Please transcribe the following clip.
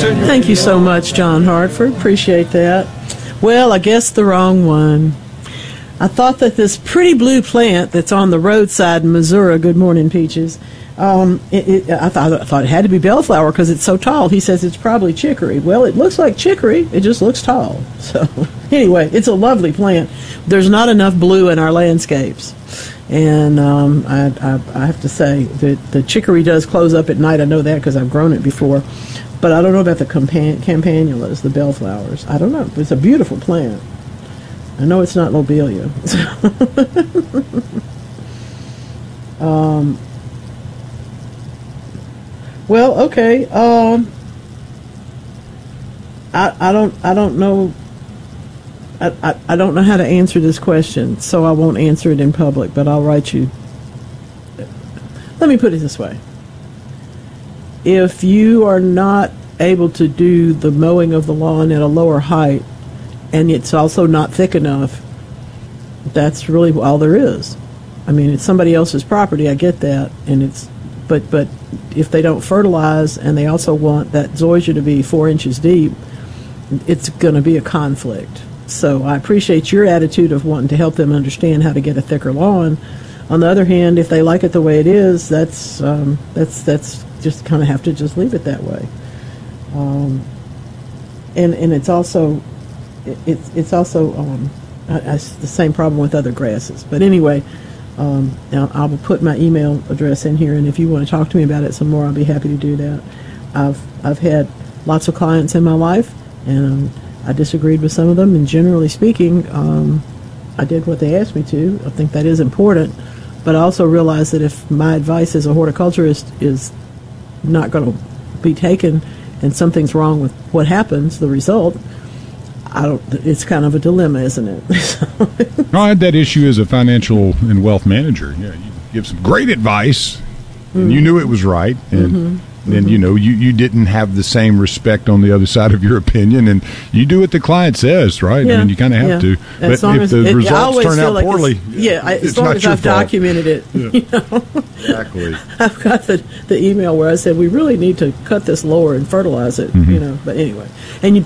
Thank you so much, John Hartford. Appreciate that. Well, I guess the wrong one. I thought that this pretty blue plant that's on the roadside in Missouri, good morning, Peaches, I thought it had to be bellflower because it's so tall. He says it's probably chicory. Well, it looks like chicory. It just looks tall. So anyway, it's a lovely plant. There's not enough blue in our landscapes. And I have to say that the chicory does close up at night. I know that because I've grown it before. But I don't know about the campanulas, the bellflowers. I don't know. It's a beautiful plant. I know it's not lobelia. Well, okay. I don't know. I don't know how to answer this question, so I won't answer it in public. But I'll write you. Let me put it this way: if you are not able to do the mowing of the lawn at a lower height, and it's also not thick enough, that's really all there is. I mean, it's somebody else's property. I get that, and it's. But if they don't fertilize and they also want that zoysia to be 4 inches deep, it's going to be a conflict. So I appreciate your attitude of wanting to help them understand how to get a thicker lawn. On the other hand, if they like it the way it is, that's just kind of have to just leave it that way. And it's also the same problem with other grasses. But anyway. Now I will put my email address in here, and if you want to talk to me about it some more, I'll be happy to do that. I've had lots of clients in my life, and I disagreed with some of them, and generally speaking, I did what they asked me to. I think that is important, but I also realize that if my advice as a horticulturist is not going to be taken and something's wrong with what happens, the result, it's kind of a dilemma, isn't it? I had that issue as a financial and wealth manager. Yeah, you give some great advice, and you knew it was right, and then you didn't have the same respect on the other side of your opinion, and you do what the client says, right? Yeah. I mean, you kind of have to. As but if the results turn out poorly, as long as I've documented it, Exactly. I've got the email where I said we really need to cut this lower and fertilize it, But anyway, and